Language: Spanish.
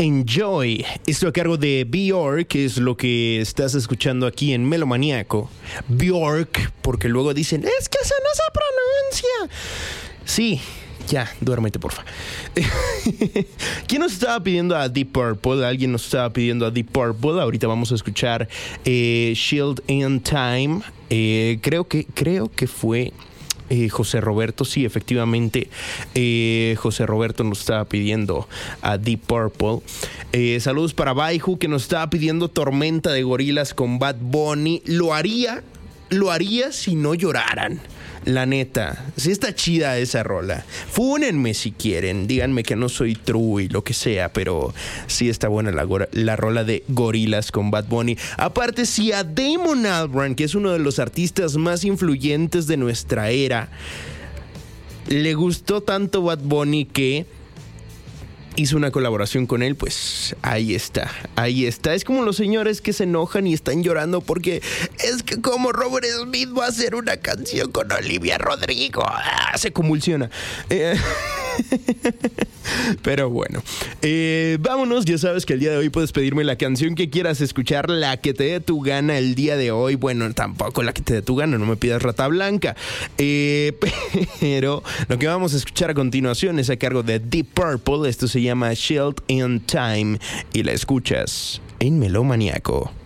Enjoy. Esto a cargo de Björk, que es lo que estás escuchando aquí en Melomaniaco. Björk, porque luego dicen, es que eso no se pronuncia. Sí, ya, duérmete, porfa. ¿Quién nos estaba pidiendo a Deep Purple? Alguien nos estaba pidiendo a Deep Purple. Ahorita vamos a escuchar Shield in Time. Creo que fue José Roberto. Sí, efectivamente, José Roberto nos estaba pidiendo a Deep Purple. Saludos para Baiju, que nos estaba pidiendo Tormenta de Gorilas con Bad Bunny. Lo haría si no lloraran. La neta, sí está chida esa rola. Fúnenme si quieren, díganme que no soy true y lo que sea, pero sí está buena la rola de Gorilas con Bad Bunny. Aparte, si a Damon Albarn, que es uno de los artistas más influyentes de nuestra era, le gustó tanto Bad Bunny que hizo una colaboración con él, pues ahí está. Es como los señores que se enojan y están llorando porque es que como Robert Smith va a hacer una canción con Olivia Rodrigo. Se convulsiona. Pero bueno, vámonos. Ya sabes que el día de hoy puedes pedirme la canción que quieras escuchar, la que te dé tu gana el día de hoy. Bueno, tampoco la que te dé tu gana, no me pidas Rata Blanca. Pero lo que vamos a escuchar a continuación es a cargo de Deep Purple. Esto se llama Shield in Time y la escuchas en Melomaniaco.